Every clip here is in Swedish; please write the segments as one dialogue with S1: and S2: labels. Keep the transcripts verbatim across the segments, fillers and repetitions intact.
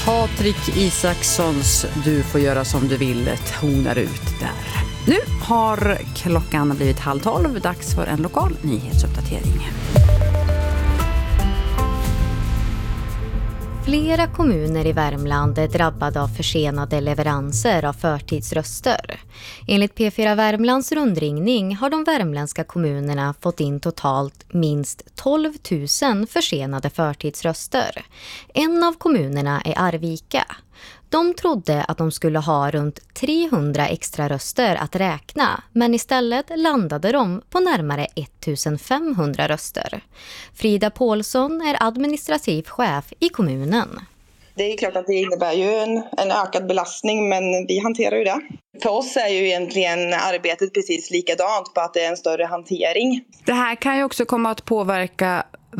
S1: Patrik Isakssons Du får göra som du vill tonar ut där. Nu har klockan blivit halv tolv, dags för en lokal nyhetsuppdatering.
S2: Flera kommuner i Värmland är drabbade av försenade leveranser av förtidsröster. Enligt P fyra Värmlands rundringning har de värmländska kommunerna fått in totalt minst tolv tusen försenade förtidsröster. En av kommunerna är Arvika. De trodde att de skulle ha runt trehundra extra röster att räkna, men istället landade de på närmare ettusenfemhundra röster. Frida Paulsson är administrativ chef i kommunen.
S3: Det är klart att det innebär ju en, en ökad belastning, men vi hanterar ju det. För oss är ju egentligen arbetet precis likadant, på att det är en större hantering.
S1: Det här kan ju också komma att påverka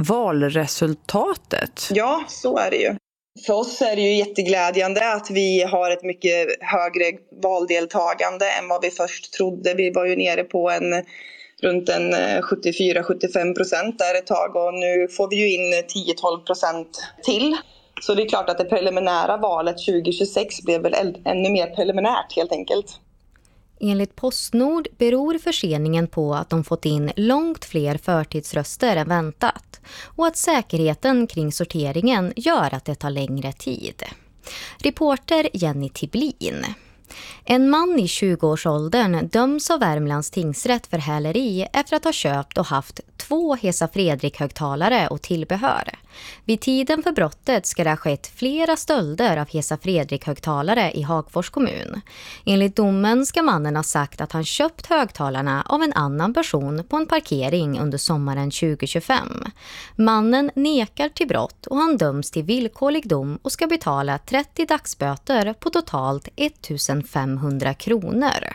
S1: valresultatet.
S3: Ja, så är det ju. För oss är det ju jätteglädjande att vi har ett mycket högre valdeltagande än vad vi först trodde. Vi var ju nere på en runt en sjuttiofyra till sjuttiofem procent där ett tag, och nu får vi ju in tio till tolv procent till. Så det är klart att det preliminära valet tjugo tjugosex blev väl ännu mer preliminärt helt enkelt.
S2: Enligt Postnord beror förseningen på att de fått in långt fler förtidsröster än väntat och att säkerheten kring sorteringen gör att det tar längre tid. Reporter Jenny Tiblin. En man i tjugoårsåldern döms av Värmlands tingsrätt för häleri efter att ha köpt och haft två Hesa Fredrik-högtalare och tillbehör. Vid tiden för brottet ska det ha skett flera stölder av Hesa Fredrik-högtalare i Hagfors kommun. Enligt domen ska mannen ha sagt att han köpt högtalarna av en annan person på en parkering under sommaren tjugo tjugofem. Mannen nekar till brott och han döms till villkorlig dom och ska betala trettio dagsböter på totalt ettusenfemhundra kronor.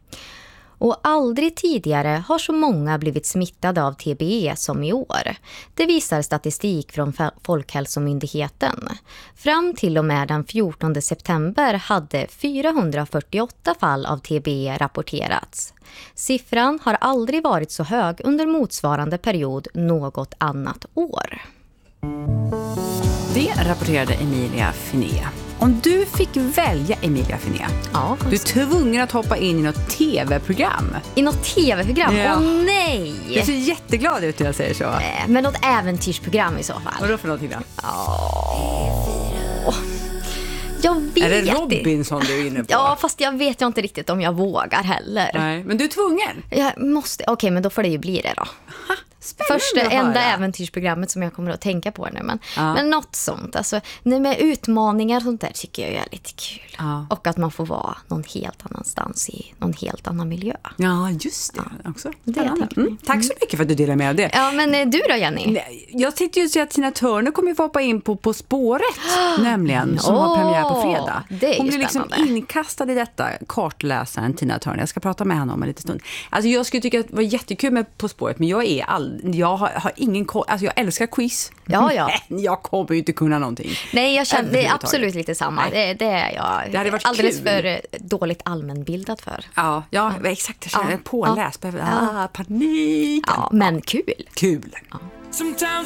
S2: Och aldrig tidigare har så många blivit smittade av T B E som i år. Det visar statistik från Folkhälsomyndigheten. Fram till och med den fjortonde september hade fyrahundrafyrtioåtta fall av T B E rapporterats. Siffran har aldrig varit så hög under motsvarande period något annat år.
S1: Det rapporterade Emilia Finé. Om du fick välja, Emilia Finé,
S2: ja,
S1: du är tvungen att hoppa in i något tv-program.
S2: I något tv-program? Åh
S1: Ja.
S2: oh, nej!
S1: Jag ser jätteglad ut när jag säger så.
S2: Nej, men något äventyrsprogram i så fall.
S1: Vadå för någonting då?
S2: Oh. Jag vet
S1: Är det Robinson du är inne på?
S2: Ja, fast jag vet ju inte riktigt om jag vågar heller.
S1: Nej, men du är tvungen.
S2: Jag måste, okej, okay, men då får det ju bli det då.
S1: Ha,
S2: Första,
S1: att
S2: enda
S1: höra.
S2: äventyrsprogrammet som jag kommer att tänka på nu. Men,
S1: Ja.
S2: men något sånt. Alltså, nej, med utmaningar och sånt där tycker jag är lite kul.
S1: Ja.
S2: Och att man får vara någon helt annanstans i någon helt annan miljö.
S1: Ja, just det. Ja. Också.
S2: Det jag tänker mig.
S1: Mm. Tack så mycket för att du delar med av det.
S2: Ja, men eh, du då, Jenny?
S1: Nej, jag tänkte ju säga att Tina Turner kommer ju få hoppa in på På spåret nämligen, som
S2: Åh,
S1: har premiär på fredag.
S2: det är
S1: Hon
S2: ju
S1: blir liksom
S2: spännande.
S1: inkastad i detta, kartläsaren Tina Turner. Jag ska prata med henne om en liten stund. Alltså jag skulle tycka att det var jättekul med På spåret, men jag är all, jag har, har ingen koll. Alltså jag älskar quiz.
S2: Ja, ja.
S1: Men jag kommer ju inte kunna någonting.
S2: Nej, jag känner, det är
S1: Överhuvudtaget.
S2: absolut lite samma. Det, det är jag
S1: Det hade varit
S2: alldeles
S1: kul.
S2: för eh, dåligt allmänbildad för.
S1: Ja, ja, exakt. Jag känner
S2: Ja.
S1: påläst.
S2: Ja.
S1: Ah, panik.
S2: Ja, men kul.
S1: Kul.
S4: Sometimes